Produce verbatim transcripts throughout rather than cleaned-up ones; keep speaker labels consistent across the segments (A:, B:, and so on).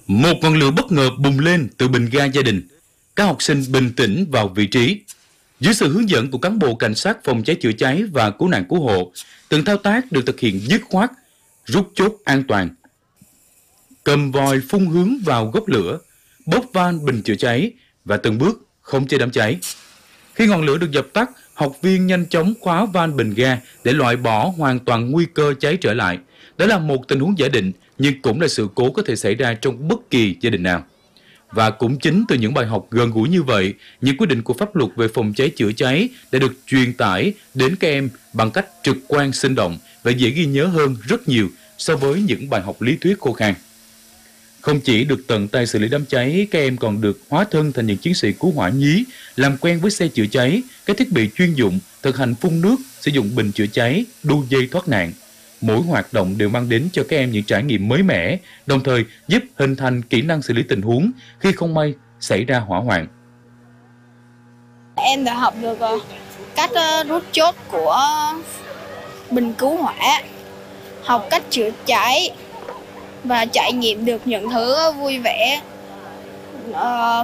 A: Một ngọn lửa bất ngờ bùng lên từ bình ga gia đình. Các học sinh bình tĩnh vào vị trí. Dưới sự hướng dẫn của cán bộ cảnh sát phòng cháy chữa cháy và cứu nạn cứu hộ, từng thao tác được thực hiện dứt khoát, rút chốt an toàn. Cầm vòi phun hướng vào gốc lửa, bóp van bình chữa cháy và từng bước khống chế đám cháy. Khi ngọn lửa được dập tắt, học viên nhanh chóng khóa van bình ga để loại bỏ hoàn toàn nguy cơ cháy trở lại. Đó là một tình huống giả định, nhưng cũng là sự cố có thể xảy ra trong bất kỳ gia đình nào. Và cũng chính từ những bài học gần gũi như vậy, những quy định của pháp luật về phòng cháy chữa cháy đã được truyền tải đến các em bằng cách trực quan sinh động và dễ ghi nhớ hơn rất nhiều so với những bài học lý thuyết khô khan. Không chỉ được tận tay xử lý đám cháy, các em còn được hóa thân thành những chiến sĩ cứu hỏa nhí, làm quen với xe chữa cháy, các thiết bị chuyên dụng, thực hành phun nước, sử dụng bình chữa cháy, đu dây thoát nạn. Mỗi hoạt động đều mang đến cho các em những trải nghiệm mới mẻ, đồng thời giúp hình thành kỹ năng xử lý tình huống khi không may xảy ra hỏa hoạn.
B: Em đã học được cách rút chốt của bình cứu hỏa, học cách chữa cháy và trải nghiệm được những thứ vui vẻ, uh,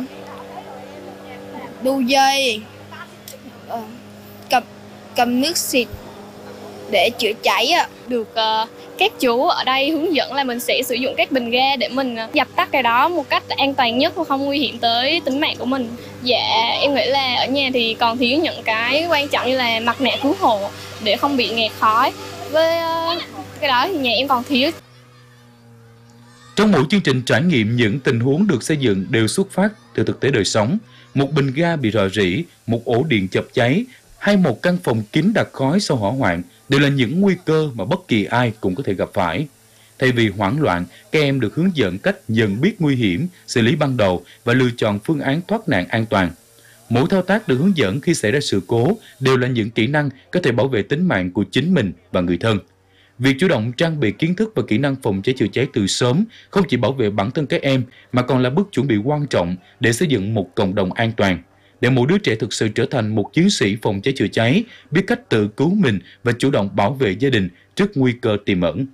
B: đu dây, uh, cầm, cầm nước xịt để chữa cháy.
C: Được uh, các chú ở đây hướng dẫn là mình sẽ sử dụng các bình ga để mình dập tắt cái đó một cách an toàn nhất và không nguy hiểm tới tính mạng của mình. Dạ, em nghĩ là ở nhà thì còn thiếu những cái quan trọng như là mặt nạ cứu hộ để không bị ngạt khói. Với uh, cái đó thì nhà em còn thiếu.
A: Trong mỗi chương trình trải nghiệm, những tình huống được xây dựng đều xuất phát từ thực tế đời sống. Một bình ga bị rò rỉ, một ổ điện chập cháy hay một căn phòng kín đặc khói sau hỏa hoạn đều là những nguy cơ mà bất kỳ ai cũng có thể gặp phải. Thay vì hoảng loạn, các em được hướng dẫn cách nhận biết nguy hiểm, xử lý ban đầu và lựa chọn phương án thoát nạn an toàn. Mỗi thao tác được hướng dẫn khi xảy ra sự cố đều là những kỹ năng có thể bảo vệ tính mạng của chính mình và người thân. Việc chủ động trang bị kiến thức và kỹ năng phòng cháy chữa cháy từ sớm không chỉ bảo vệ bản thân các em mà còn là bước chuẩn bị quan trọng để xây dựng một cộng đồng an toàn. Để mỗi đứa trẻ thực sự trở thành một chiến sĩ phòng cháy chữa cháy, biết cách tự cứu mình và chủ động bảo vệ gia đình trước nguy cơ tiềm ẩn.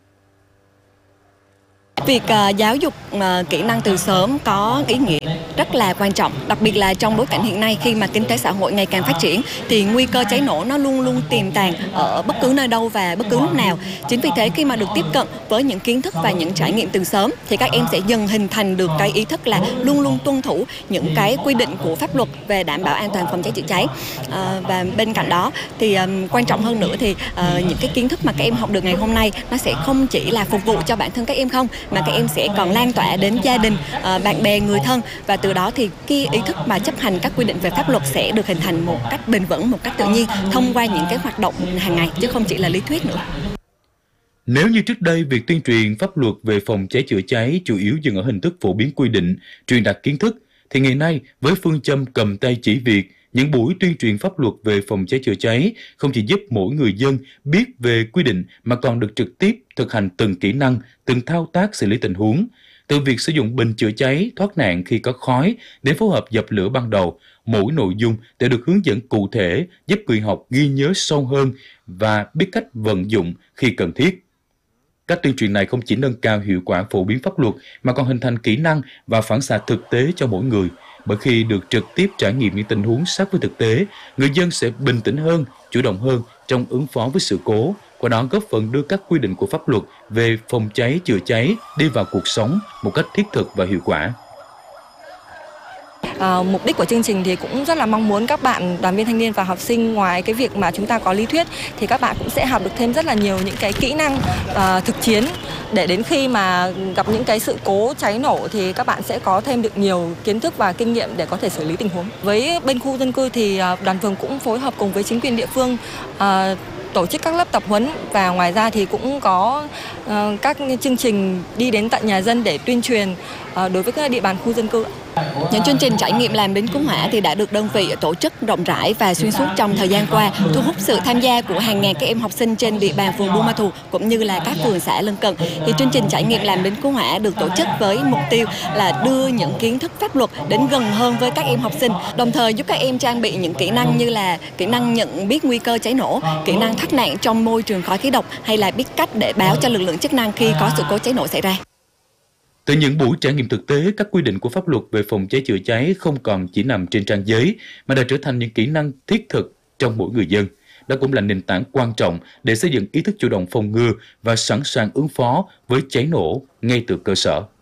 D: Việc uh, giáo dục uh, kỹ năng từ sớm có ý nghĩa rất là quan trọng, đặc biệt là trong bối cảnh hiện nay khi mà kinh tế xã hội ngày càng phát triển thì nguy cơ cháy nổ nó luôn luôn tiềm tàng ở bất cứ nơi đâu và bất cứ lúc nào. Chính vì thế khi mà được tiếp cận với những kiến thức và những trải nghiệm từ sớm thì các em sẽ dần hình thành được cái ý thức là luôn luôn tuân thủ những cái quy định của pháp luật về đảm bảo an toàn phòng cháy chữa cháy. Uh, và bên cạnh đó thì um, quan trọng hơn nữa thì uh, những cái kiến thức mà các em học được ngày hôm nay nó sẽ không chỉ là phục vụ cho bản thân các em không, mà các em sẽ còn lan tỏa đến gia đình, bạn bè, người thân, và từ đó thì cái ý thức mà chấp hành các quy định về pháp luật sẽ được hình thành một cách bền vững, một cách tự nhiên thông qua những cái hoạt động hàng ngày chứ không chỉ là lý thuyết nữa.
A: Nếu như trước đây việc tuyên truyền pháp luật về phòng cháy chữa cháy chủ yếu dừng ở hình thức phổ biến quy định, truyền đạt kiến thức, thì ngày nay với phương châm cầm tay chỉ việc, những buổi tuyên truyền pháp luật về phòng cháy chữa cháy không chỉ giúp mỗi người dân biết về quy định mà còn được trực tiếp thực hành từng kỹ năng, từng thao tác xử lý tình huống. Từ việc sử dụng bình chữa cháy, thoát nạn khi có khói đến phối hợp dập lửa ban đầu, mỗi nội dung đều được hướng dẫn cụ thể giúp người học ghi nhớ sâu hơn và biết cách vận dụng khi cần thiết. Các tuyên truyền này không chỉ nâng cao hiệu quả phổ biến pháp luật mà còn hình thành kỹ năng và phản xạ thực tế cho mỗi người. Bởi khi được trực tiếp trải nghiệm những tình huống sát với thực tế, người dân sẽ bình tĩnh hơn, chủ động hơn trong ứng phó với sự cố, qua đó góp phần đưa các quy định của pháp luật về phòng cháy chữa cháy đi vào cuộc sống một cách thiết thực và hiệu quả.
E: À, mục đích của chương trình thì cũng rất là mong muốn các bạn đoàn viên thanh niên và học sinh, ngoài cái việc mà chúng ta có lý thuyết thì các bạn cũng sẽ học được thêm rất là nhiều những cái kỹ năng uh, thực chiến, để đến khi mà gặp những cái sự cố cháy nổ thì các bạn sẽ có thêm được nhiều kiến thức và kinh nghiệm để có thể xử lý tình huống. Với bên khu dân cư thì uh, đoàn phường cũng phối hợp cùng với chính quyền địa phương uh, tổ chức các lớp tập huấn, và ngoài ra thì cũng có uh, các chương trình đi đến tận nhà dân để tuyên truyền uh, đối với các địa bàn khu dân cư.
D: Những chương trình trải nghiệm làm lính cứu hỏa thì đã được đơn vị tổ chức rộng rãi và xuyên suốt trong thời gian qua, thu hút sự tham gia của hàng ngàn các em học sinh trên địa bàn phường Buôn Ma Thuột cũng như là các phường xã lân cận. Thì chương trình trải nghiệm làm lính cứu hỏa được tổ chức với mục tiêu là đưa những kiến thức pháp luật đến gần hơn với các em học sinh, đồng thời giúp các em trang bị những kỹ năng như là kỹ năng nhận biết nguy cơ cháy nổ, kỹ năng thoát nạn trong môi trường khói khí độc, hay là biết cách để báo cho lực lượng chức năng khi có sự cố cháy nổ xảy ra.
A: Từ những buổi trải nghiệm thực tế, các quy định của pháp luật về phòng cháy chữa cháy không còn chỉ nằm trên trang giấy mà đã trở thành những kỹ năng thiết thực trong mỗi người dân. Đó cũng là nền tảng quan trọng để xây dựng ý thức chủ động phòng ngừa và sẵn sàng ứng phó với cháy nổ ngay từ cơ sở.